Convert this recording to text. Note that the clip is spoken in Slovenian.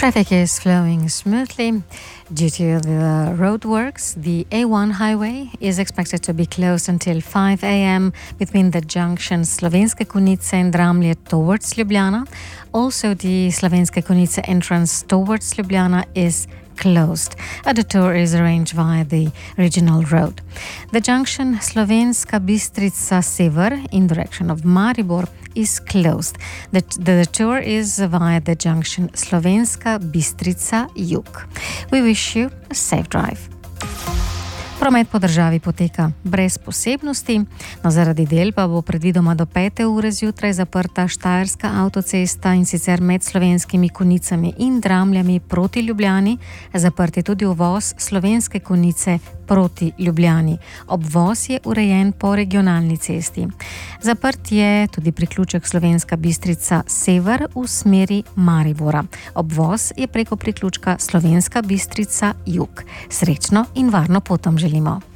Traffic is flowing smoothly. Due to the roadworks, the A1 highway is expected to be closed until 5 a.m. between the junctions Slovenske Konjice and Dramlje towards Ljubljana. Also, the Slovenske Konjice entrance towards Ljubljana is closed. A detour is arranged via the regional road. The junction Slovenska Bistrica Sever in direction of Maribor is closed. The detour is via the junction Slovenska Bistrica Jug. We wish you a safe drive. Promet po državi poteka brez posebnosti, no zaradi del pa bo predvidoma do 5. ure zjutraj zaprta Štajerska avtocesta in sicer med Slovenskimi Konjicami in Dramljami proti Ljubljani, zaprt je tudi uvoz Slovenske Konjice proti Ljubljani. Obvoz je urejen po regionalni cesti. Zaprt je tudi priključek Slovenska Bistrica Sever v smeri Maribora. Obvoz je preko priključka Slovenska Bistrica Jug. Srečno in varno pot vam želimo.